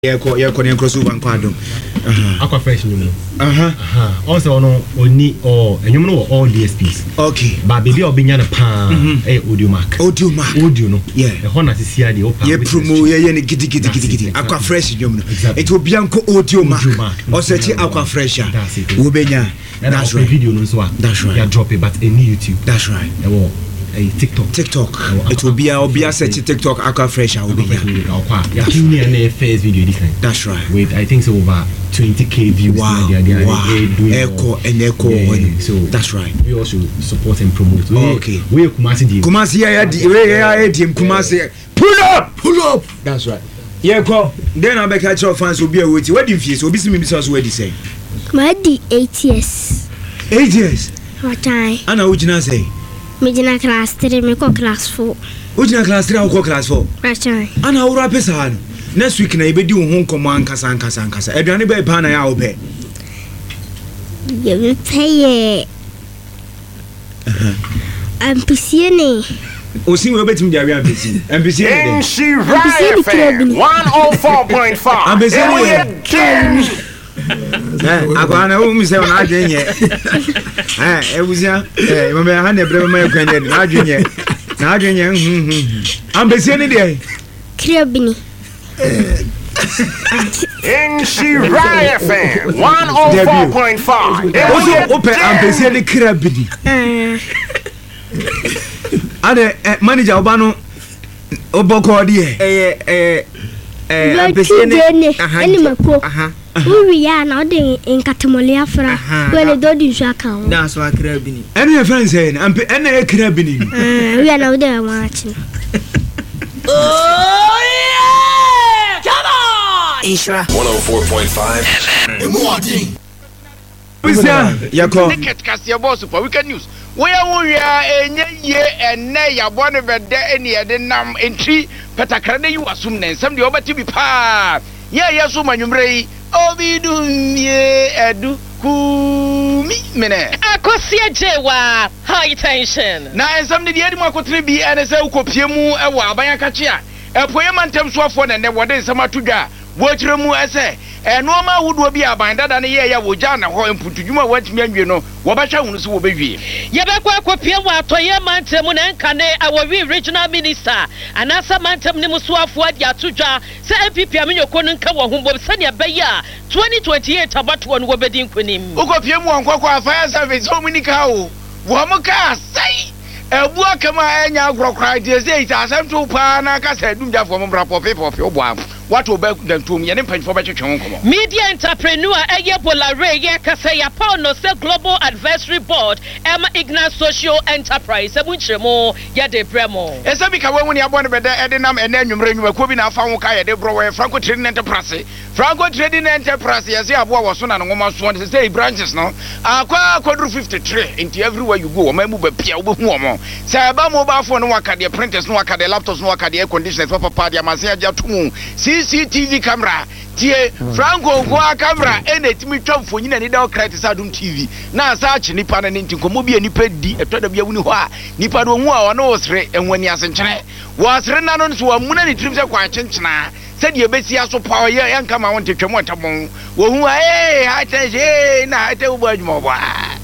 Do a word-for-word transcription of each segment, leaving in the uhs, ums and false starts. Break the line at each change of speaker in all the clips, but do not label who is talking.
Yeah, yeah, yeah, cross over and quadrum.
Aqua fresh, you know.
Uh huh.
Also, no, only or and you know all D S Ps.
Okay.
But baby, I'll be in a pan. Eh, audio mark.
Audio mark.
Audio, no.
Yeah.
The Honda is here. The open.
Yeah, promo. Yeah, yeah, giddy, giddy, giddy, giddy. Aqua fresh, you know. It will be uncle audio mark. Or search aqua fresh.
That's it.
Ubenya.
That's right. Video, no, so
that's right.
Yeah, drop it, but in YouTube.
That's right.
A TikTok.
TikTok. It will be a be a search TikTok aqua fresh. I will be here.
Yeah, first video this time.
That's right.
With I think so over twenty K views.
Wow.
They are, they are,
wow.
They
echo and echo.
Yeah, so
that's right.
We also support and promote. We,
okay.
We Kumasi D M.
Kumasi yeah yeah yeah yeah Kumasi. Pull up, pull up. That's right. Yeah, go. Then I make catch your fans will be a waiting. What do you feel? So, be me because what do you say?
My D eight years.
Eight years.
What time?
Anna, what you say?
Me jina class three, me ko class four.
What you class three? I go class four.
What time?
Anna, what happens? Next week na ibe di hon komo ankasa ankasa ankasa. Eduane be pa na ya obe.
You will pay. Uh-huh. I'm piscine.
Osin we betim dia we am piscine. Am piscine.
And she right one oh four point five.
Am piscine. Eh, agora o mi se na adwenye. Eh, ebusia, eh, mo be ha na bre mo yakwanye na adwenye. Na adwenye hm. Am piscine dey.
Krabini.
And she right F M one oh four point five.
Also open am piscine krabini. Ade manager oba no oboko de eh eh eh
ambesiene eni mako aha uri ya na ode nkatemole afra wele dodi nsu aka ho
na so akra bini
eni e fan say ampe eni e kra bini
eh uri ya na ode wa achi
oh yeah come on
Isra one oh four point five
Emodi Bisa yako
ticket kase boss for weekend news we awuya enye ye enne ya bone bede eni ede nam entry petakra na yi wasum na nsam de obati bi pa ye yeso manwumrei obidumie edu kumi mene
akosia jewa high tension
na nsam de de mu akotre bi ene se ukopie mu e wa aban akache a epoye mantem soafo na ne wode nsam atodwa wo kire mu ese eno ma wudo bi aban dada ne ye ya woja na ho emputudwuma watimi anwie no wo ba hwa hunu so wo bewie
ye be kwa kopie mu atoye mantem na nkane awowi regional minister anasa mantem ne musuafo adi atodwa se M P P amenyoko no nka wo humbo se ne be ya twenty twenty-eight abato no wo bedi nkonim
ukopie mu onkokwa fire service so munika o wo muka sai ebu akama enya agrokra de say it asem to pa na ka sa dum jafo mo bra pope pope obo am what oba dantum ye ne mpanfo ba twetwe nkomo
media entrepreneur eye bolare ye ka say ya pa no say global advisory board em Ignas social enterprise ebu nchemo ye de bremo
esa bi ka wanwu ne abone bede edenam ene anwumre nwuma ko bi na afa ho ka ye de bro we Franco Trading Enterprise Franco Trading Enterprise ye say abo wo so na ngoma so de say branches no akwa kodru fifty-three into everywhere you go o ma mu ba pia wo hu omo say ba mobile phone no waka de printers no waka de laptops no waka de air conditioners papa pa de amase aja tumu C C T V camera tie Franco go camera ene timi twamfo nyina ni da okra te sadum T V na sa achi nipa na nti komo bi nipa di etoda bia wuni ho a nipa do hu a ono osre enwani asenkyene wo asre na no so wa muna ni trim se kwa chenchena se de besi aso pa ye yanka ma won tetwam otabon wo hu a eh atje na ate wo adwuma bo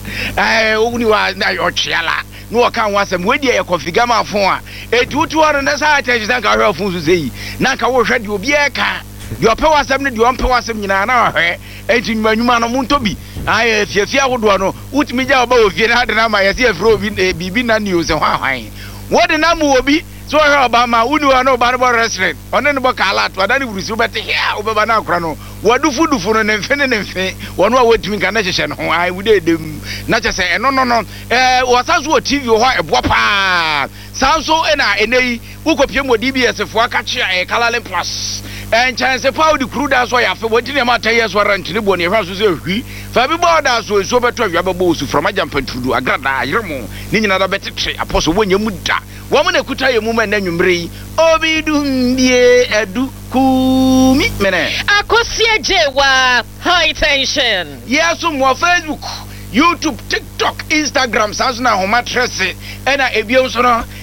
eh wuni wa na yo chiala no waka wasem we de ye kofiga ma fon a etutu oro na sa atje sanka hwe fun so sei na ka wo hwe de obi e ka de ope wasem ne de ompe wasem nyina na hwe enti nwanyuma no muntobi aye fiafia hodo no utimi ja oba ofie na de na ma yesi afro obi bibi na news hwan hwan wo de na mu obi so hwe oba ma uni wa no oba no restaurant one ne bo kala to adani burusi obete hia obeba na akra no wadufu dufu no ne mfe ne mfe wono a wotimi kan na hyehye no ho ai wude dem na chese eno no no eh wasaso o T V ho ebo pa sanso ena enei ukopie mo D B S fo akache e Kalalen Plus and chance power the crew that's why I feel what in my ten years warrant ni boni fa so se hwi fa bi border so so beto awia babo su from ajampa tudu agrada ayiremo ni nyina da betete apostle wonya mu da wo mo na kuta ye mu ma na nwumre yi obidu mbie edu kumi mene
akosie jewa high tension
yes mo Facebook YouTube TikTok Instagram sanso na homa trese ena ebio so no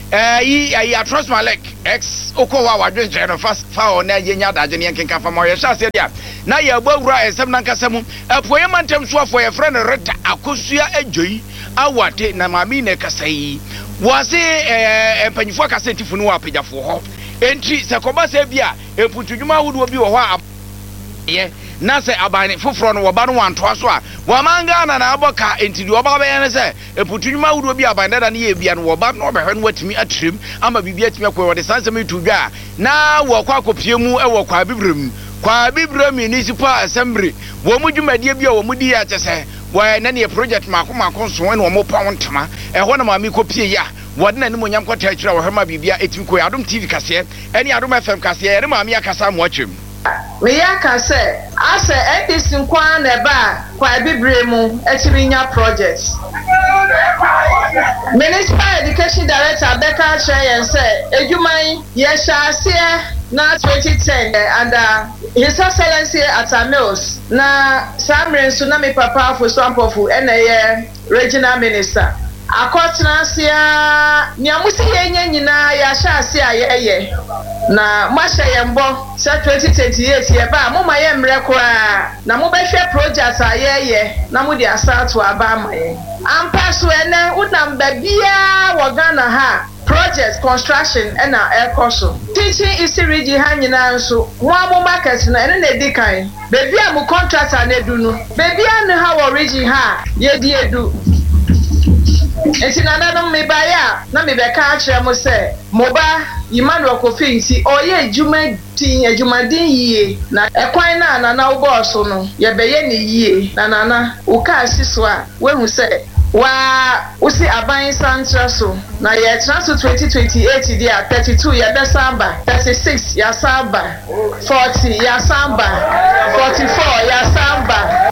eh yi ayi Atros Malek ex okowa wadwe jeno fast fa na yenya daje ne kenka fa mo ye sha se dia na ye gbawura esem na nkasa mu apoye mantem so afo ye friend Rita Akosua Adwoi awate na mami ne kasa yi wase eh empanyifo akasa tifu no apegyafo ho entri se koba se bia emputudwuma wudo bi wo ho ye na se abane foforo no woba no wanto so a wamanga na na aboka entidi woba be ye se eputudwuma wudo bi abane da na ye bia no woba no behwe no watimi atrem ama bibia timi akwa wode sansem tudwa na wo kwa akopie mu e wo kwa bibrem kwa bibrem municipal assembly wo mu dwumadie bia wo mu di ya chese wo na ne project mako mako so ne wo mo pa wontama e ho na ma mi kopie ya wode na ne mo nyam kwata akira wo hema bibia etimi ko Adom T V kase eni Adom F M kase e ma mi akasa mo atwem
we yaka say ase edisi nkwa na ba kwa bibre mu etiminya projects Municipal Education Director Becca Cheyen say ejuman ye shaase na twenty ten under His Excellency Atamils na Samren Tsunami Papa for Swampofu ene regional minister akotna sia nyamusi yenye nyina ya shaase ayeye na masha yembo sa twenty twenty-eight ye ba mo ma ye mre kora na mo behwe project ayeye na mo di asatu aba amaye ampa so ene unam babia wo Ghana ha project construction and air course teaching is region ha nyina nso wa mo market na ene na edikan baby am contractor na edu no baby an ha wo region ha ye di edu enti na na no me ba ya na me be ka akere mo se mo ba Emmanuel Kofi nti oye ejuma tin ejuma din yie na ekwan na na na wo so no ye be ye ne yie na na na wo ka asiso a we hu se wa usi aban santra so na ye transfer twenty twenty-eight dia thirty-two ye be samba thirty-six ya samba forty ya samba forty-four ya samba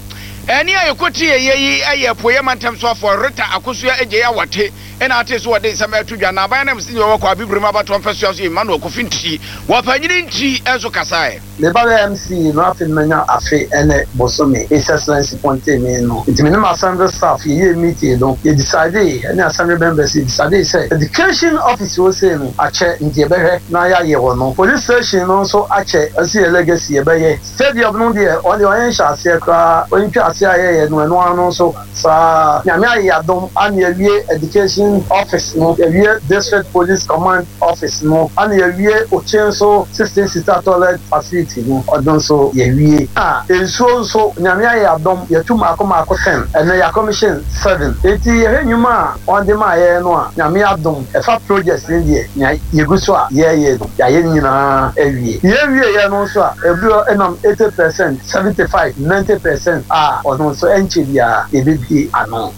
eni ayekoti yeyi ayepoye mantem so for Rita Akosua Adwoi awate ena ate so wode nsema atudwa na aban na msi wo kwa bibrim abato mfeso so Emmanuel Kofi nti wapanyini nti enso kasae
le ba M C no afin manya afi ene bosome His Excellency Ponte me no nti me ma assembly staff ye meeting don ye decide ene assembly members decide say education office wo say no ache nti ebehwe na ya ye wo no police station no so ache asi legacy ebeye stadium no de on the on sha se kra on twa ase aye no no ano so sa nyame aye Adom an ye education office no ye district police command office no an ye ochenso sixteen sister toilet facility no odon so ye wie ah enso so nyame aye Adom ye tu mako mako ten ene ya commission seven eti ye nyuma on de ma ye no a nyame Adom e fa project ni ye ye guso a ye ye no ya ye nyina ewie ye wie ye no so a ebro enam eighty percent seventy-five ninety percent ah odon so enchi dia e bi ano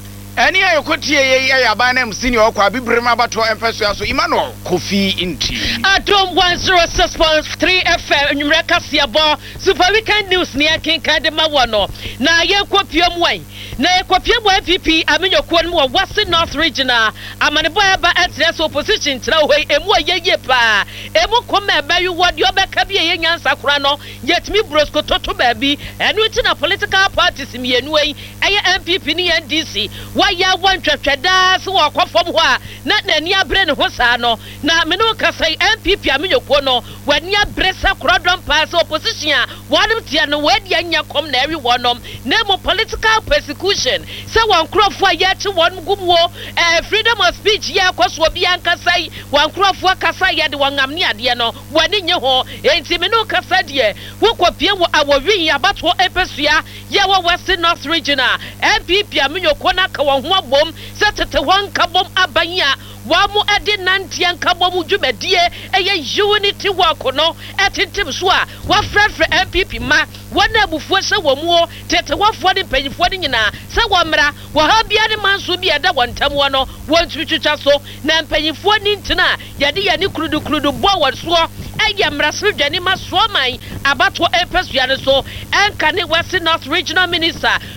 eni ayekoti yeyi ayaban na msi ni okwa bibrem abato emfeso aso Emmanuel Kofi nti
Adom one oh six point three F M nwumre kasiabo super weekend news ni akinka de mawono na yekopiem wan na yekopiem N P P amenyokwo mu West North Regional amanebo aba address opposition tira hoi emu ayeye pa emu koma bayu wodi obeka bi ye nyansa kora no yetimi brosco toto baabi enu ti na political parties mienu yi eye N P P ni N D C waya wan twetweda so wakofom ho a na nani abre ne ho saa no na me no kasai N P P amenyokwo no wani abre sa korodom pass opposition a wadum tia no wadi anya kom na every one nom na mo political persecution se wan krofo a ya chi won gumwo eh freedom of speech ya kwaso bi ankasai wan krofo kasai ya de wan amne ade no wani nye ho enti me no kasa de wo kopie wo awowi abato epesua ya wo West North Regional N P P amenyokwo na ka won ho abom se tete won kabom abanya wamu edi nantian kabomu dwumadie eye unity work no etintim so a wafrefre N P P ma wona abufuo se womuo tete wafo de panyifo de nyina se womra wo ha bia de manso bia da wontam no wontwitwitwa so na panyifo ni ntina yade ya ni krudu krudu bo wonso eye mraso dwane maso man abato epesua ne so enka ne West North Regional Minister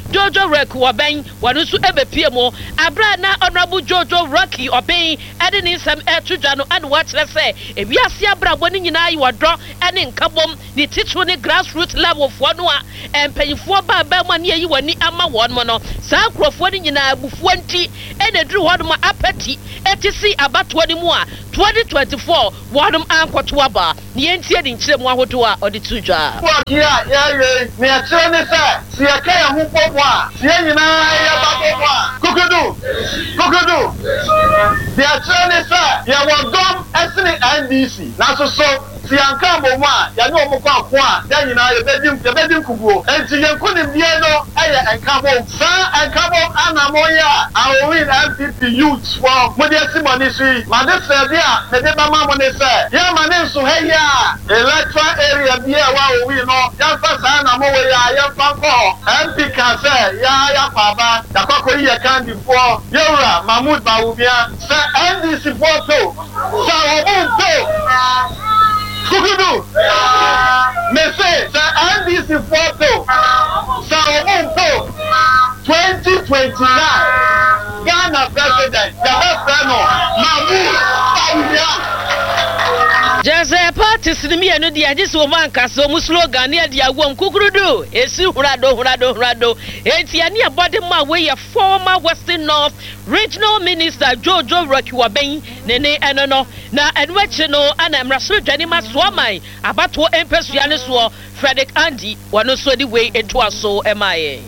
Jojo Rocky Oben wanu so ebepie mo abra na honorable Jojo Rocky Oben ede ni nsam etudwa no ane wa kire se ewiase abrabo ni nyina yi wodo ene nkabom ni titru ni grassroots level fo no a empanyifo ba ba ma ne yi wani ama won mo no saa krofo ni nyina abufuo nti ene duru hodom apati etisi abato ni mu a twenty twenty-four wonum ankoto aba ni entie di nkire mu ahodo a odi tudwa
ya ya ye ni akire ni se si aka ya hu popo a si nyina ya ba popo a kukudu kukudu di akire ni se ya wodom esini N D C na so so si anka mo ma ya ni omo kwa ko a ya nyina ya bedim ya bedim kuguo enti ye kunim die no aye anka mo sa anka mo anamo ya awin M P P youth for mo de simoni si ma de se dia me de ba ma mo ne se ya ma ne so he ya electoral area bia wa owi no ya fa sa na mo we ya ya fa ko M P ka se ya ya pa ba da ko ko ye kandi for yura Mahmoud Bawumia se N D C for to sa o to Kukudu me say the N D C photo sa o twenty twenty-nine Ghana president the best no Mahmoud Bawumia
Jose parties ni mi enu dia jisi wo man kaso mu slogan ne dia wo Kukudu esi hurado hurado hurado enti ani abode ma we ye former Western North Regional Minister Jojo Rocky Oben nene eno no na enwechi no ana mraso dwani masoaman abato empesua ne so Frederick Andy wano so di way eto aso emaye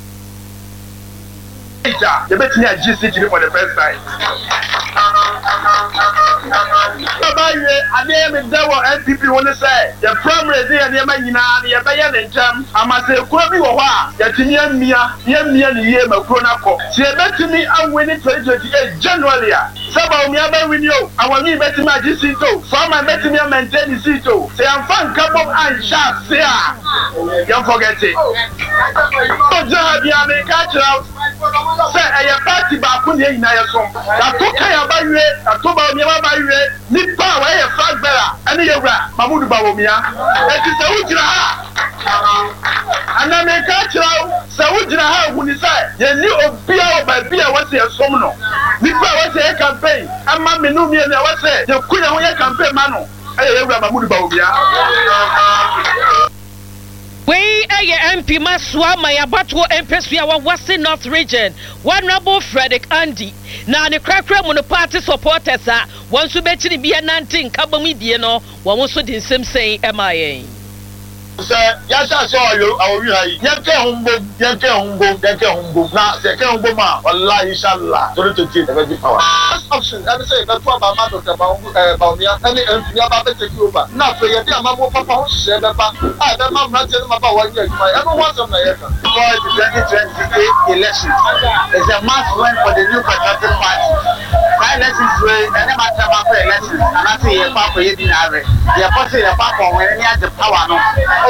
the bet me G C G for the first time Baba ye ade me dawo N P P won say the primary dey na ma nyina na ye be ye ne ntam amase kuro bi wo ho a ye tinya mmia ye mmia ne ye makuro na ko se e betimi awini twenty twenty-eight January a saba o mi aba wini o awani betimi agi sito so ma betimi maintain sito se amfa nkabo an sha se a you forget it so ja bia me ka chira se e ye party ba ko ne nyina ye so da to kan ya ba yue da to ba mi ba yue ni pa wa ye flag bearer ene ye wura Mahmoud Bawumia e ti se ujira ha ana me ka chira se ujira ha huni sai ye ni obia o ba bia wa se som no ni pa wa se campaign ama me no mi na wa se ye kunya ho ye campaign ma no e ye wura Mahmoud Bawumia
we aye M P maswa mayabato empesua wa Western North Region Honorable Frederick Andy na ne krakra mu no party supporters a won so bechi ni bia nante nkabam die no won so di nsem sen emayen
se ya sha so ayo awi hayi ya ke humbo ya ke humbo ya ke humbo na se ke humbo ma wallahi inshallah to to ti the power option I say that to ba ma to ba Bawumia any M P ya ba be take over na so ye dia ma mo papa ho hye be ba ah be ma ma je ma ba wa ye aduma e no want some na ye kan because the twenty twenty-eight election is a must win for the new patriotic party by elections way any matter about elections and I say ye papa ye di na re ye party ye papa when any the power no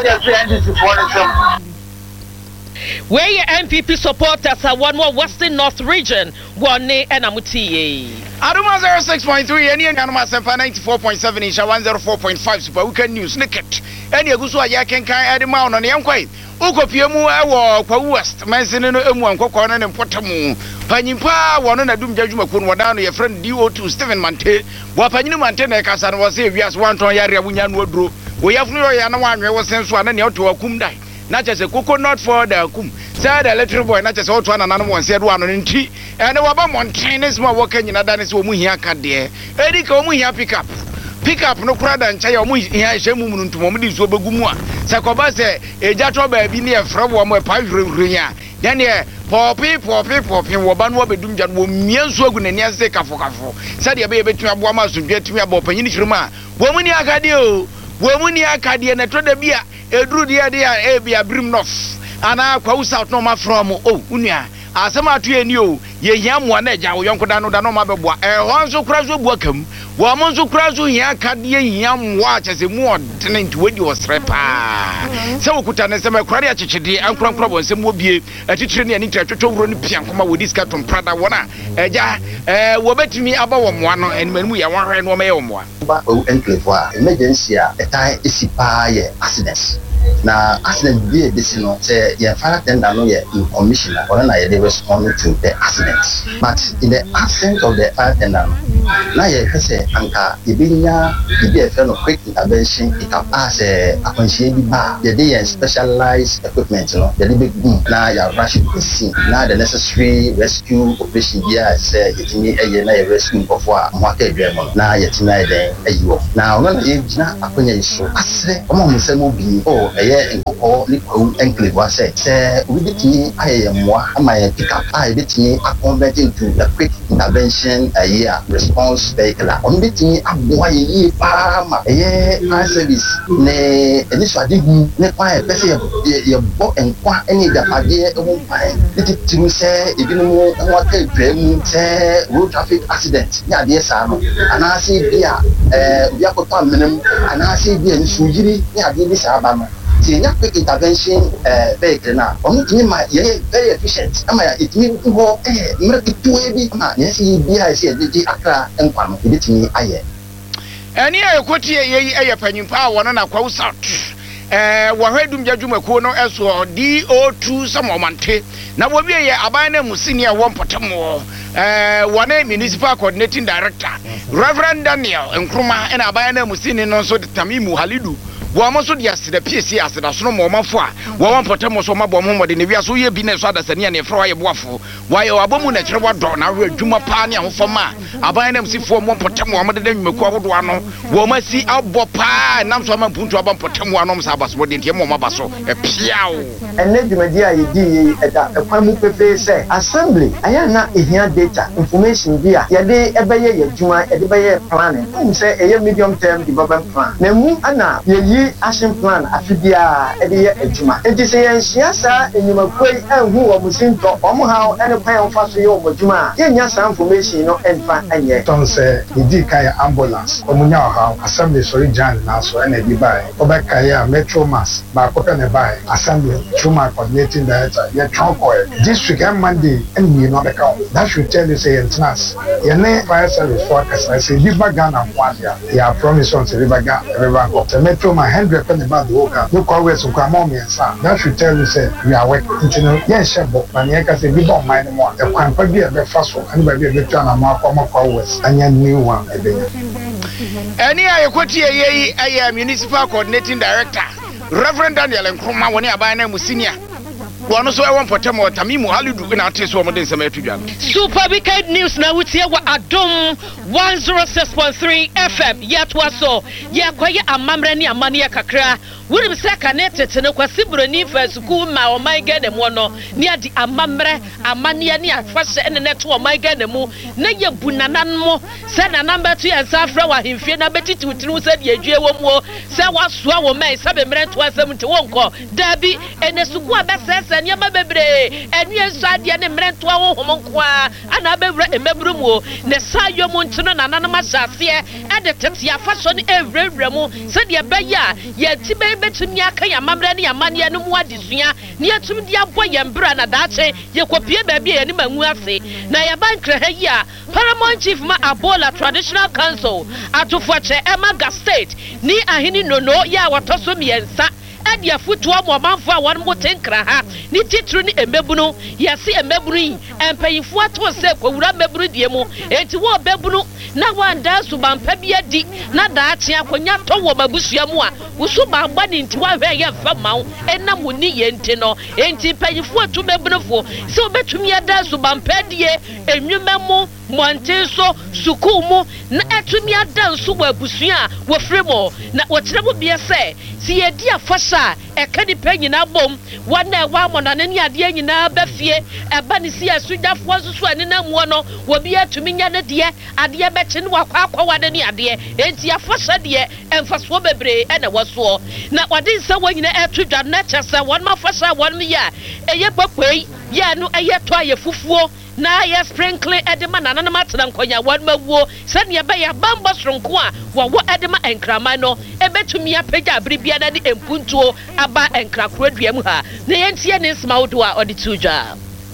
where M P P supporters are one more Western North Region one and amuti
Aduma zero six point three any Aduma Sempa ninety-four point seven Isha one oh four point five Super Weekend News Nicket any agusu aya kenkan Aduma ono ne yankwai ukopie mu ewo kwa West mensene no emu ankokọ na ne mpotamu panyimpa wono na dum jadwuma ko no wadano ye friend D O two Stephen Mante wa panyini Mante na kasa no wose wias wanton yare abunya no aduro wo yafunu yo ya na wanwe wo senso ana ne oto akum dai na chese coconut for the akum say the little boy na chese oto ana nanu won se do ano nti ene waba mountain ne smo wo kanyina da ne se wo mu hia ka de edi ka wo mu hia pick up pick up no kura da ncha ya wo mu hia hye mu mu ntumo mu di so begumu a se ko ba se eja to ba bi ne e fra wo mo e pa hwehwehwe ya ya ne popi popi popi wo ba no bedum jan wo mienso agu ne ne ase kafo kafo se de be betumi abo ma so dwetumi abo panyini hirima wo mu ni akade o wo mu ni akade na to da bia eduru dia dia e bia brim nof ana kwa south no ma from o unua asema atu eni o ye hia mo na eja wo yonko da no da no ma beboa e ho nso kura so bua kam wo mo nso kura so hia akade hia mo a chese mu odene nti wedi osrepa se wokuta ne se me kura ya chichide ankura nkura bo nsem wo bie achichire ne ani twetwo wuro ne piankoma wo diska tom prada wona eja eh wo betimi aba wo mo ano enmanu ya wonhwe no ma ye wo mo
ba o enclave a emergency a etai esipa ye accident Now, accident be a decision, say, yeah, fire tender no yeah, in commissioner, or then I respond to the accident. But in the absence of the fire tender, now you say, Anka, you be near, you be a friend of quick intervention, it can pass a appreciated bar, the day and specialized equipment, you know, the big boom. Now you are rushing to see. Now the necessary rescue operation here say, it's me a rescue of what market demon. Now yet tonight, a you. Now, when you are upon your issue, I say, among the movie, oh, yeah, or Nico Enkle was said, say, we did me, I am more, my pickup, I did me, I converted to a quick intervention, a year response vehicle. On the thing, I'm why ye palm, a year, my service, nay, and this I didn't, never, better your book and quite any that idea of one fine. Did it to say, if you know what a dream, say, road traffic accident, yeah, dear Sam, and I say, dear, uh, we have got minimum, and I say, dear, Sujiri, yeah, dear Sabama. See, not quick intervention uh, vehicle now. On it, my very efficient. Am I? It means to go, eh, make it too heavy. Yes, he be I say, the Accra and Kwam, it me, I.
And here, I quote here, a penny power, one and a quote out. Eh, Wahedum Jajuma Kono as well, D O two some Mante. Now, we are Abana Musinia one Potamo, eh, one municipal coordinating director, Reverend Daniel and Kruma and Abana Musini, also the Tamimu Halidu. Wamaso dia se the P C as the so mo manfo a wo wan potamo so mabom mo de ne wi aso ye bi na so adasani ne fro ye boafo why obamu na kire wadon na we adwuma pa ne ahofoma aban na msifo mo potamo mo de dwumaku ahodo ano wo masi abo pa nam so ma puntu aba potamo ano msa abaso de ntie mo mabaso e piawo
enne dwumadi a yedi eda ekwan mu pepe se assembly aya na ehia data information bi a yede ebeye yadwuma yede beye plan um se eye medium term development plan na mu ana ye action plan afibia ede adwuma enti se yen siasa enyumakoi anhu wo musinto omo ha ene kwan ofa so ye omodwuma ye nya sa information no enfa anye
ton se idi kai ambulance omunya ha assembly sorry jan na so ene bi bai obeka ya metro mass ba ko ne bai assembly chuma coordinating director ye tronko district and monday and we no beka that should tell you say entnas ye ne fire service forecast I say river Ghana kwadia ya promise on river Ghana river go the metro one hundred percent about the worker no call west kwa mom yensa that should tell you say we are working you know yes shebo na ye ka say we don't mind more e kwan pa bi e be fa so ani ba bi e be twa na ma kwa ma call west anya new one e be
any ayekoti ye ye municipal coordinating director Reverend Daniel Nkrumah woni abana mu senior one so I want potamo Tamimu Halidu na ate so mo den sama atudwa
super wicked news na wutie wa Adom one oh six point three F M yet waso ye kwaye amamre ni amane kakra wuri bisa kanete ne kwasi broni fa suku ma o my god dem no ni adi amamre amane ni afase ene ne to o my god dem na ye bunanan mo se na number two and safra wa himfie na betiti wutinu se de adwie wo mo se wasoa wo mai sabe mre to asem nti wonko dabi ene suku abese nya bebre enye nsade ne mrento ahohom nkoa ana bewra emebru mu ne sayo mu ntino nananam asase e de tete afaso ne ewrewra mu se de beya ye tibe betumi aka ya mamra ne amane no mu adesua ne atum de abo ye mbra na daache ye kopie ba bia ne mangu ase na ya bankra ha yi a Paramount Chief ma Abola Traditional Council atofo che Emaga State ni ahini nono ya watoso miensa adia futu mo manfo a won mo tenkra ha ni titru ni emebunu yesi emebunu empayifo ato se kwura mebunu die mu enti wo bebunu na wanda subampa bia di na daache akonya to wo mabusua mu a wusu ba gba ni nti wa hwe ye fa mawo enam ni ye nti no enti payifo atu mebunu fo se obetumi ada subampa die enwuma mu Monteso sukumu na etumi ada nso wa abusua wo fremo na wokyere bo bia se si ye dia fasha e kani panyi na bom wana wa monane ni ade nyina bafie eba ni si asudafo nso ani na mu no wo bia tumi nya ne de ade beche ne wakwa akwa wade ni ade enti afasha de emfaso bebre e na waso na wade nsa wanyina etudwa na kyese won ma fasha won ya eye papai ya no eye to aye fufuo na ya sprinkle edema na nanama tena nkonya wan mawuo sane ya ba ya bamba sronko a wo edema enkrama no ebetumi apagya abribia na de empuntuo aba enkrakro duam ha na yentie ne smawdo a oditudwa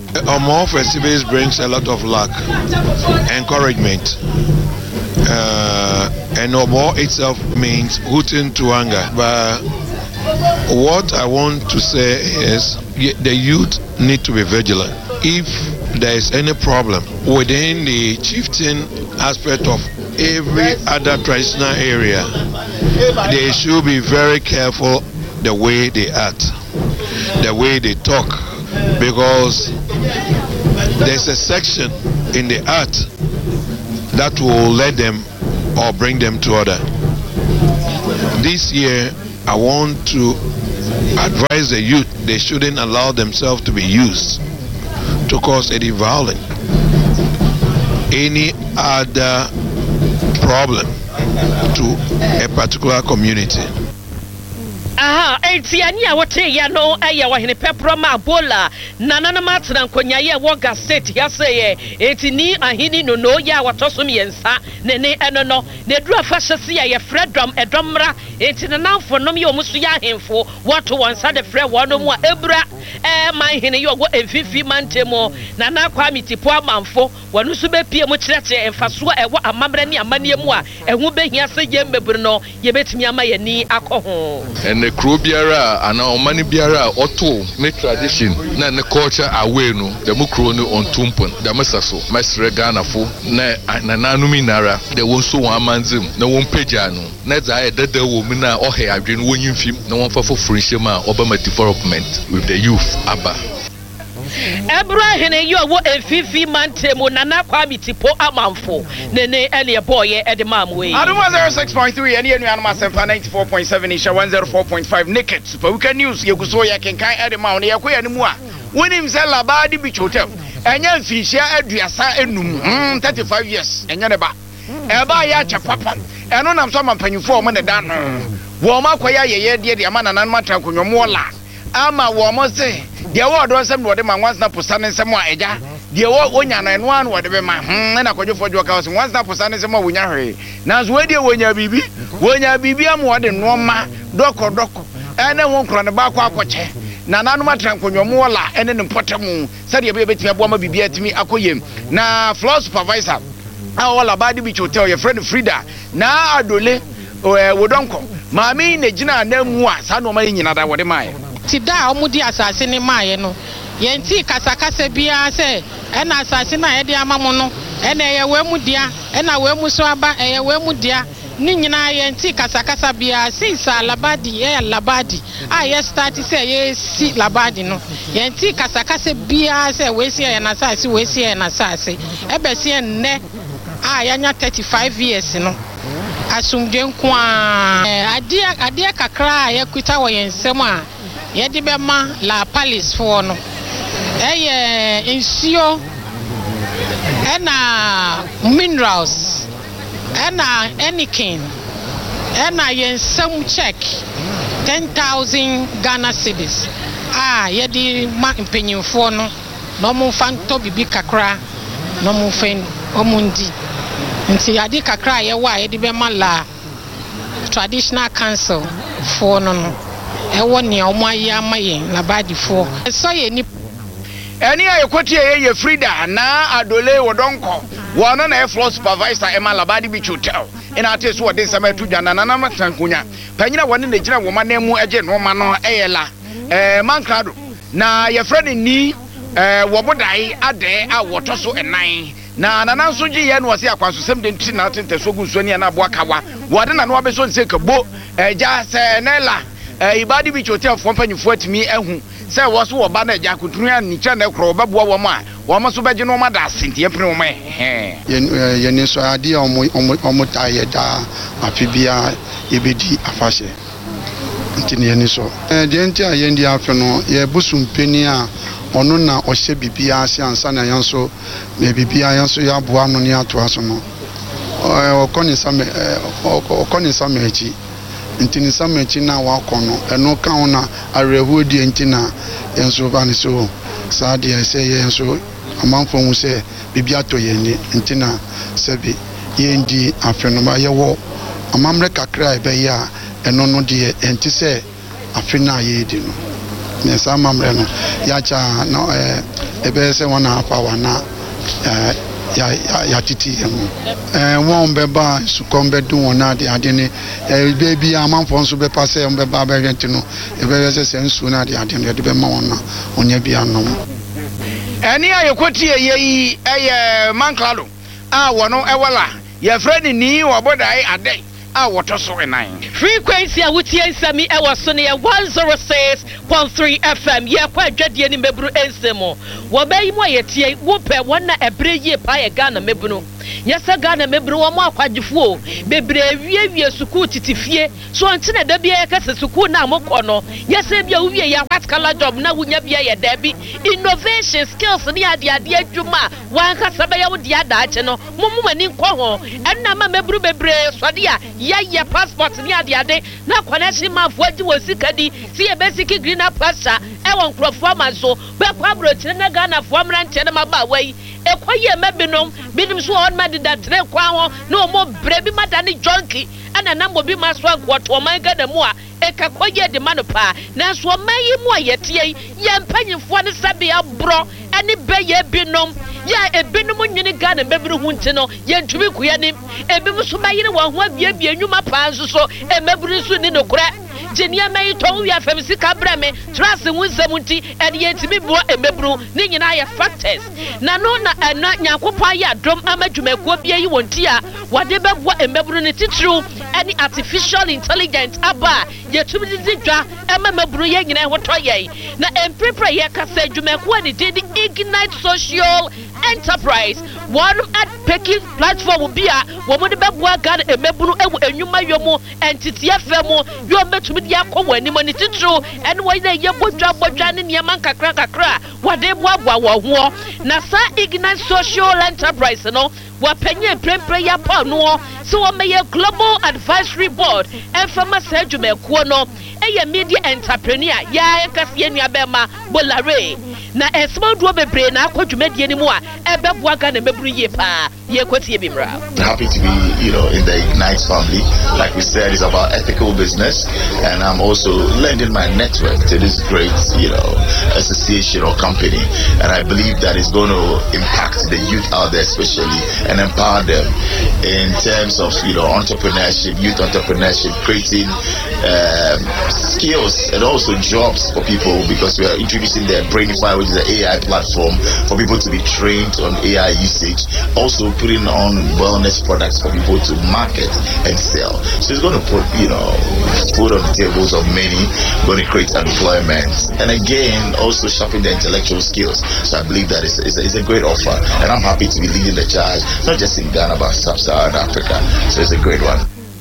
Omo festivals brings a lot of luck, encouragement. Uh, and Omo itself means Hutin to anger. But What I want to say is the youth need to be vigilant. If there is any problem within the chieftain aspect of every other traditional area, they should be very careful the way they act, the way they talk, because there's a section in the art that will let them or bring them to order. This year, I want to advise the youth they shouldn't allow themselves to be used to cause any violence, any other problem to a particular community.
Aha, etiani a wote ya no aya wahene pepro ma bola nanana matran konya ye woga state ya seye etini ahini no no ya watoso miensa ne ne eno no ne dura fashese ya ye fredom edomra etini nanfo nom ye omusu ya hemfo wato wansa de fre wono mu a ebra eh man hene ye ogo emfifi mantemo nana kwa mitipo amanfo wanu su be pie mu kirete emfaso ewo amamre ne amane mu a ehu behia se ye mbebru no ye betimi ama ye ni akoho.
The crew biara and our money biara auto ne tradition na ne culture away no the mukro no on tumpon the mesaso mesre Ghana fo na na nanumi nara the won so wan manzim na won peja no na za e dada wo mi na ohe adwen won yimfim na won fa fo friendship a obama development with the youth aba.
Abraham you wo enfifi mantemo nana kwa mitipo amanfo nene ene boye edemam we
Aduma zero six point three ene enu anuma sempa ninety-four point seven isha one oh four point five naked super weekend news yeguso ya kenkan edemam ne yakoya ne mu a wonim se labadi beach hotel enya mfihia aduasa enum mm thirty-five years enya ne ba eba ya chapapa eno nam so mampanyufo mo ne dan wo makoya yeye de de amana nan matan konyomo la ama wo mo se dia wo do sem no de ma once na posane sem a eja dia wo onya na eno an wo de be ma hm na kodwofo dwo ka once na posane sem a wonya hwe na zo we dia wonya bibi wonya bibi am wo de no ma doko doko ene won kro ne ba kwa akoche na nanu matran konyomo la ene ne potemu se de be betimi abo ma bibi atimi akoyem na floor supervisor awola badi beach hotel your friend Frida na adole wo donko maami ne gina na mu a sa no ma nyina da wo de mai
ti da omudi asase ni maaye no yenti kasakasa bia se ena asase na ye de amamu no ena ye wemu dia ena wemu so aba ye wemu dia ni nyina yenti kasakasa bia sinsa labadi ye labadi a ye start se ye si labadi no yenti kasakasa bia se we si ye na asase we si ye na asase ebe si enne a yanya thirty-five years no asumde nkwa adia adia kakra ye kuta wo yensem a yedi bema la palace for no eye insio ena minerals ena anykin ena yensem check ten thousand Ghana cedis ah yedi ma mpenyimfo no no mo fanto bibi kakra no mo fen omundi nti adi kakra ye wa yedi bema la traditional council for no no ewo ne omaye amaye labadi fo so ye ni
eni ayekotie ye ye Frida na adole wodonko wono na floor supervisor ema labadi beach hotel ina ate so wode nsama tudwa na nana matankunya panyina wone na gina woma na mu eje no ma no eyela eh mankado na ye friend ni eh wobodai ade a wotoso enan na nana nso gi ye no wase akwaso sem de nti na tente so gu so ni na abo akawa wode na no abeso nse kabo eja se nela eh ibadi beach hotel fo mpanyifo atimi ehu se wo so wo ba na eja kutunu ya ni cha na kro obeboa wo ma wo ma so beje no ma da asenti epre wo ma eh
ye ni so ade omo omo ta ye da afibia ebedi afashe ntini ye ni so eh de nti a ye ndi afe no ye busumpeni a ono na ohye bibia ase ansa na yanso na bibia yanso ya boa no ni ato aso no eh okoni same okoni same echi ntini samechi na wakono eno kan na arehu die ntina enso ba ni so sa de se ye enso amanfo hu se bibia to ye ni ntina sebi ye ndi afeno ba ye wo amamre kakra ebe ya eno no de enti se afena ye di no ne sa amamre no ya cha no eh ebe se wona afa wana eh ya ya titi emu eh won be ba sukon be dun won na de ade ne eh baby amanfo nso be pass e be ba be hwenti no e be se se nsu na de ade ne de be ma won na onya bi anom
eni ayekoti eyi eye manklalo a wono ewala ye friend ni obodai ade a woto so nine
frequency a wutie nsami e wo so ne one oh six point three F M ye kwa adwadie ni mebru ensemo wo bayi mo yetie wo pe wona ebre ye pa ye Ghana mebru yesa Ghana mebru wo mo akwagifuo bebre wie wie suku titifie so ntine da bia ye kase suku na amokọ no yesa bia wo wie ya what color job na wunya bia ye da bi innovation skills ni ade ade adwuma wan kasa ba ye wo dia da ache no mumu mani nkọ ho enna ma mebru bebre so dia ya ya passport ni ade ade na connection ma fuaji wo sikadi si e basic green pastor e won crofo ma so be kwa brochire na Ghana fo amrante na ma ba wai ekwaye mabinom binim so on ma dida tre kwa ho na omo brebi madane jonki ana na mobi maso akwoto man Ghana mu a ekakwaye de manopa na so mayi mu ayete ye mpanyimfo ne sabe abro ene beye binom ya ebinom nyini Ghana mebiri hunti no ye ntumi kuya ni ebimu so mayire wo ho abia bia nwuma pa nso so emebiri so ni nokura Jenia may to we have sika breme trust wunzamunti and yet me bo emebru ni nyina ya factors na no na na nyakopa ya dom amadwumako bia yi wonti a wade bebo emebru ni titru any artificial intelligence aba yetumi didwa emebru ye nyina hoto ye na emprepare ye kasa dwumako ni did Ignite Social Enterprise one at Peking platform bia wo mo de bebo Ghana emebru ewu enwuma yomo entity afemo yo metumi dia ko wani mani titru en wo na ye bodwa bodwa ne niam kakra kakra wade boaboa wo ho na sa Ignite Social Enterprise no wapanye prempre ya pa no so wo meye Global Advisory Board en fama sa dwumako no eye media entrepreneur ya kase nua bema bolare na esmo duo bebre na akwadwumadie ni mu a ebeboa Ghana mebru ye pa ye kwatie bimra.
Happy to be, you know, in the Ignite family. Like we said, it's about ethical business, and I'm also lending my network to this great, you know, association or company, and I believe that it's going to impact the youth out there especially and empower them in terms of, you know, entrepreneurship, youth entrepreneurship, creating um, skills and also jobs for people, because we are introducing the Brainify, which is an A I platform for people to be trained on A I usage, also putting on wellness products for people to market and sell. So it's going to put, you know, food on the tables of many, going to create employment, and again also sharpen the intellectual skills. So I believe that it's, it's, a, it's a great offer, and I'm happy to be leading the charge, not just in Ghana but sub-Saharan Africa. So it's a great one.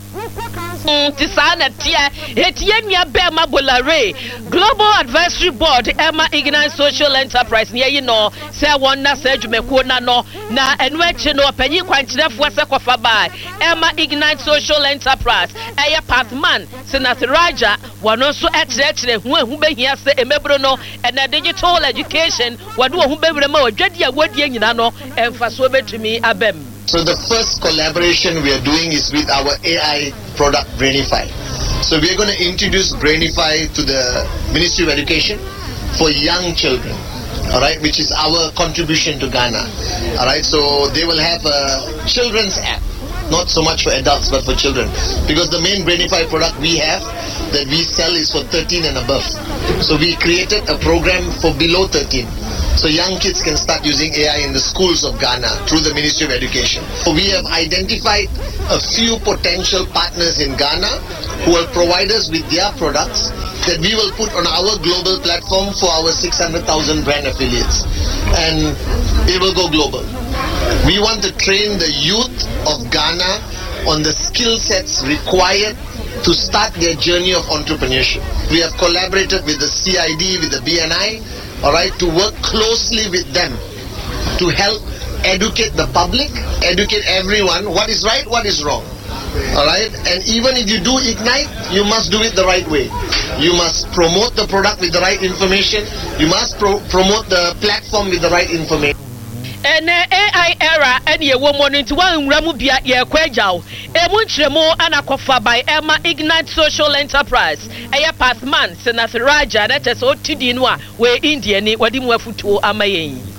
Tisana tia etienya bema bolare Global Advisory Board Emma Ignite Social Enterprise near you know say one na say dwumako na no na enweche no panyi kwankyerefo se kofa bai Emma Ignite Social Enterprise eye Pathman Senator Raja wano so ekyerɛkyerɛ hu ehu behia se emebro no and digital education wado hu bewre ma odwade a wodie nyina no emfa so betumi abem.
So the first collaboration we are doing is with our A I product Brainify. So we are going to introduce Brainify to the Ministry of Education for young children, all right, which is our contribution to Ghana, all right. So they will have a children's app, not so much for adults but for children, because the main Brainify product we have that we sell is for thirteen and above. So we created a program for below thirteen. So young kids can start using A I in the schools of Ghana through the Ministry of Education. So we have identified a few potential partners in Ghana who will provide us with their products that we will put on our global platform for our six hundred thousand brand affiliates. And it will go global. We want to train the youth of Ghana on the skill sets required to start their journey of entrepreneurship. We have collaborated with the C I D, with the B N I, all right, to work closely with them to help educate the public, educate everyone what is right, what is wrong, all right. And even if you do Ignite, you must do it the right way. You must promote the product with the right information. You must pro promote the platform with the right information.
And A I era and ye woman into one ramubia ye kwejao. E munchemo anakofa by Emma Ignite Social Enterprise. Eya Pathman Senator Raja that is O T D Noa where India ni wadimu futu amaye.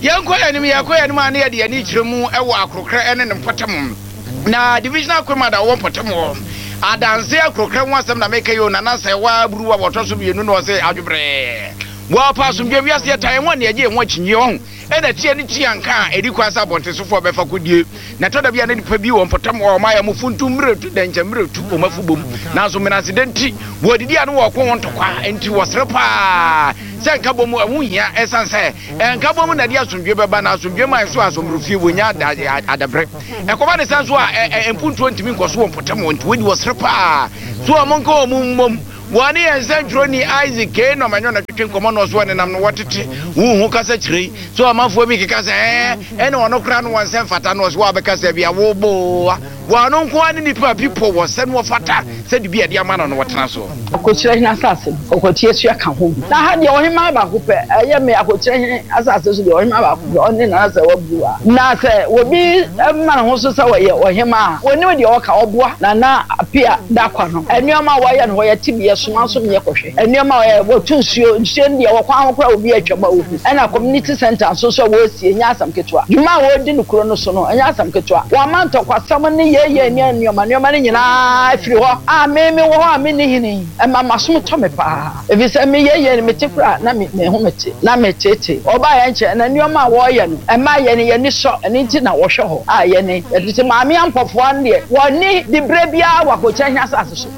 Yanko enemy yakwa enemy ane ye de ani kiremu e wo akrokra ene ne mpotamo na divisional commander wo mpotamo adanse akrokra ho asem na make yo na na se wa buruwa wotoso bienu no se adwobre wo pa asomdwe wiase ye tan won ne ye ho akinye ho ena tie ni tie anka edi kwasa bonte sofo befa kodie na toda bia na nipa bi wo mpotamo o ma ya mufuntu mretu denche mretu o mafubom na so mena accidenti wo didi anu wo ko ntokwa enti wo srepa se nka bomu amu hia esanse nka bomu na dia asomdwe beba na asomdwe man so asomrofie wonya adabre ekoba ne sanso a empuntu ntimi nkoso wo mpotamo enti wodi wo srepa so amonka o mum wani ensantroni ni Isaac ke no manyo na twetwe nkomo no so ne nam no wotete wu hu kasa kire so amafo bi keka se eh ene ono kra no wonsen fata no so wa beka se bia wo bo wa no nko ani ni pa people wo se no fata se di bia dia ma no wotena so
akotire hin asase okotie su aka ho na ha de ohima ba ko pe eye me akotire hin asase so de ohima ba ko oni na se wo buwa na se wo bi ma ho so se wo ye ohima oni de o ka oboa na na apia da kwa no enuoma wo ye no wo ye tibie soma so me kohwe enuoma wo tunsuo nsuo de wo kwa ho kwa obi atwama obi na community center so so wo sie nya asam ketwa dwuma wo di nukuro no so no nya asam ketwa wo manto kwasam ne ye ye ne enuoma enuoma ne nyina afiri ho a me me wo ho a me ne hini e mama so to me pa e bi se me ye ye ne metekura na me me ho mete na me tete oba ye nche na enuoma wo ye no e ma ye ne ye ni so eni nti na wo hwe ho a ye ne e ti ma me ampofo an de wo ni di brebia wa ko che nya asase so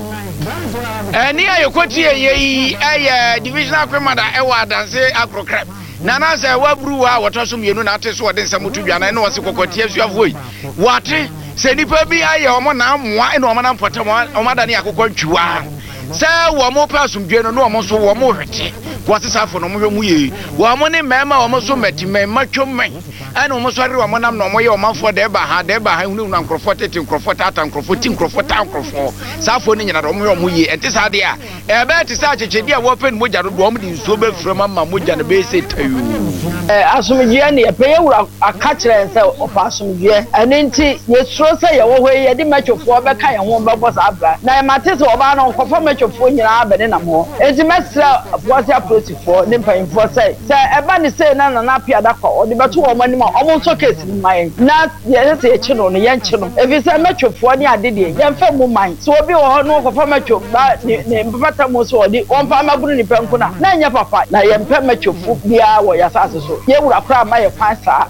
eni ayokoti yeyi eye divisional commander e wa danse akrokra na na se wa bruwa wotoso mienu na ate so wode nsamutu dwana ene wose kokoti asuafoi wate se nipa bi aye omo na amoa ene omo na mpotamo omo da ne akokọ ntwiwa se wo mo pasumdwe no no omo so wo mo hwete wose safo no mo hwe mu ye wo mo ne mema wo mo so metime matwomen ene omo so re wo mo nam no mo ye omafo de ba ha de ba ha hunu na nkrofo tete nkrofo tata nkrofo ti nkrofo ta nkrofo safo ne nyina do mo ye mo ye ente sa de a e be te sa chechedi a wo pen moja do do mo di nso be frema ma moja na be se tayu
eh asumdwe ne e pe ye wura aka kire nse opa asumdwe ene nti ye suro se ye wo hwe ye di matwofo be ka ye ho be boss abra na e matese oba na nkofo matwofo nyina abene na mo enti mesra afuase approach for ne mpanyimfo se se e ba ne se na na na pia da kwa odi beto wo mani ma omo nso case ni mai na ye se ye chino no ye nchino e bi se matwofo ni adede ye mfa mu mai so obi wo ho no nkofo matwo ba ne mpata mo so odi on fa magunu ni penku na na nya papa na ye mpa matwofo bia wo ya sase so ye wura kra ma ye kwan sa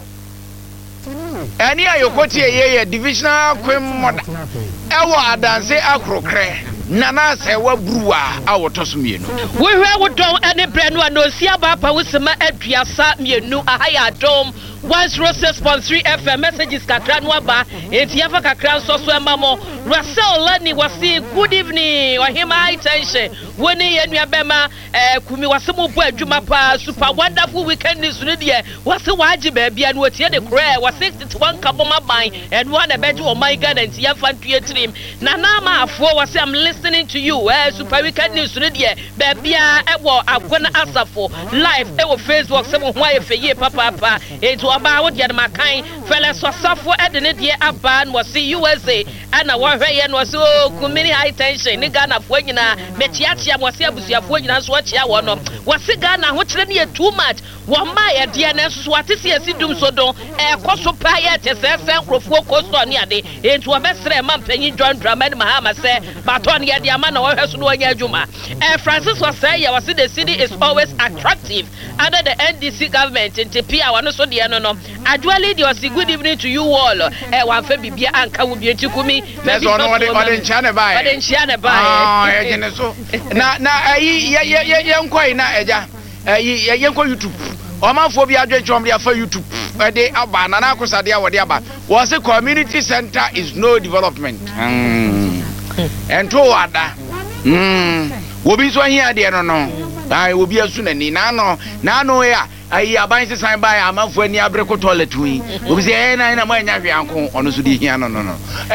eni ayokoti ye ye divisional commander e wa adanse akrokre nana se wa bruwa awotoso mienu
we hwe wodon ene brenu anosia ba pa wusema aduasa mienu ahaya dom one oh six point three F M messages kakra no aba enti yafa kakra so so emamo Russell Lani wasi good evening ohima high tension woni ye nua bema eh kumi wase mo bo adwuma pa super wonderful weekend news no de wase waji ba bia no tie de kra wase sixty-one kaboma ban and one beji o my god enti yafa ntue trim na na ma afo wase am listening to you eh super weekend news no de ba bia e wo akona asafo live e wo Facebook se mo ho ayefeye papa papa enti oba wo de ma kan fele so safo e de ne de aba no wase U S A ana wo hwe ye no so kumini high tension ni Ghana fo nyina mechiatia wase abusuafo nyina so achia wo no wase Ghana ho kire ne too much wo ma ye de ne so atese asidum so don e koso pa ye te se se nkrofo kosto ne ade enti wo besre ma mpanyi John Dramani Mahama se baton ye de ama na wo hwe so no anya adwuma eh Francis was say ye wase the city is always attractive under the N D C government enti pia wo no so de no no actually the was good evening to you all eh wan fa bibia anka wo bi etikumi
no ode ode nchane bae
ode nchane bae
ah e jene so na na ayi ye ye ye nkoi na eja ayi ye nkoi YouTube o ma fo bi adwe chom dia fa YouTube e de aba na na akosade a wode aba wo se community center is no development mm ento wada mm wo bi so hia de no no ai wo bi asu na ni na no na no ya ayi abanse san bae amafo ani abreko toilet wi obi se eh na na mo anya hwe anko ono so di hia no no no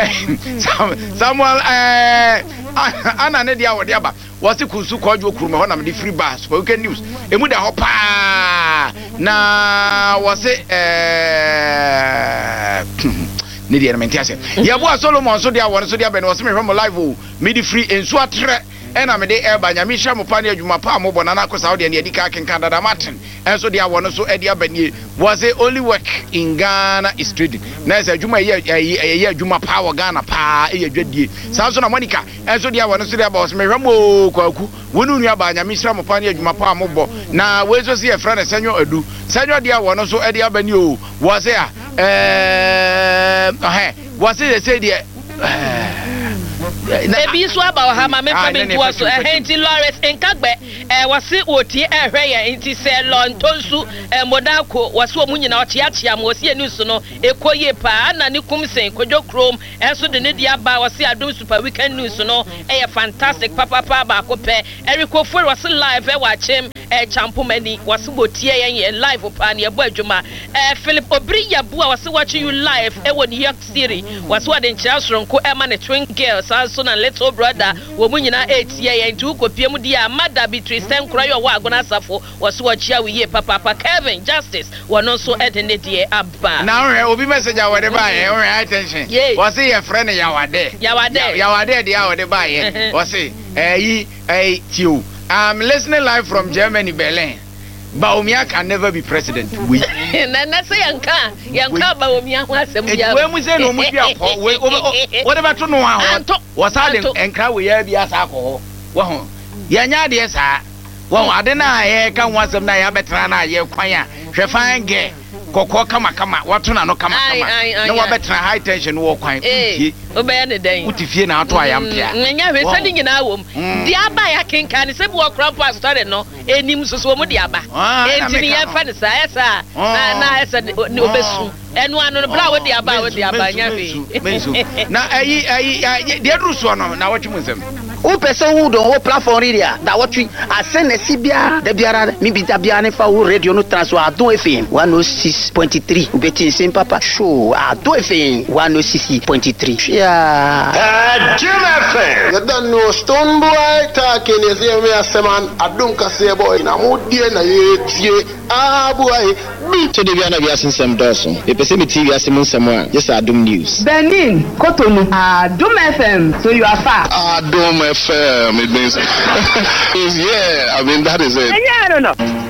Samuel eh ana ne dia wode aba wose kunsu kwajo kuruma ho na me free bus for weekend news emu da ho pa na wose eh ne dia na mentiase ya bo Solomon so dia won so dia be no wose me hwe mo live o me di free ensu atre ɛna me de ɛba nyame hya mo pa ne adwuma pa mo bɔ na na kosa wo de ne adi ka kenka dada Martin enso de awɔ no so ɛde abanie was it only work in Ghana is trading na ɛsɛ adwuma yɛ yɛ adwuma pa wɔ Ghana pa ɛyɛ adwadie saa so na Monica enso de awɔ no so de aba so mehwɛ mo kwaku wonu nua ba nyame hya mo pa ne adwuma pa mo bɔ na we so se yɛ fra ne senyo adu senyo de awɔ no so ɛde abanie o was it eh eh was it say de
ebi so aba ha ma me fa me nto so ehenti Lawrence Nkagbe eh wase otie ehwe ye enti se lontonsu eh modako wase omu nyina otia tia mo wase news no ekoye pa na ne kumsen kodwo krom enso de ne dia ba wase adom super weekend news no eh fantastic papa papa ba ko pe Eriko for wase live e wa chem eh champomani wase botie ye live pa na ebo adwuma eh Philip Obri Yabua wase watching you live e wo New York City wase wa de nchira soronko e ma ne twin girls so na little brother wo mu nyina etie ye ntu kopie mu dia Mada Beatrice Tenkura yo wa agona safo wose wo chia wiye papa papa Kevin Justice wono so edene die aba
na hwe obi message awode ba ye hwe attention wose ye friend yawade
yawade
yawade dia awode ba ye wose eh yi eh tiu I'm listening live from Germany, Berlin. Baumia can never be president. We.
Na na say yanka yanka Baumia ho asem bia.
We mu say no mu bia ko. Whatever to no ha. Was had enkra we ya bia sa ko. Wo ho. Yanya de sa. Wo ade na ye kan wasem na ya betra na ye kwan a. Hwe fan ge. Kokko kama kama watu na no kama kama na wa betra high tension wo kwan
eh obeya ne den
utifie na ato ayampia
nya hwe sadi nyina wom di aba ya kenka ne se bu okra pastor no enim soso mu di aba entini ye fa ne sa esa na na esa ne obesu enu anu no bra wo di aba wo di aba nya hwe
na ayi ayi de adruso no na watwe musem
o person who don o platform area da watwe asene sibia da biara mi bi da biara ne fa wo radio no transfer adon F M one oh six point three ubeti sim papa show adon F M one oh six point three yeah
uh Jim F M you don't know Stone Boy talking is here me aseman adon kase boy na mo die na ye tie ah boy bi
to de biara bia sensem doso e pese mi T V asem nsem a yes adom news
Benin Kotonu adom F M so you are far
adom F M it means yeah I mean that is it
yeah I don't know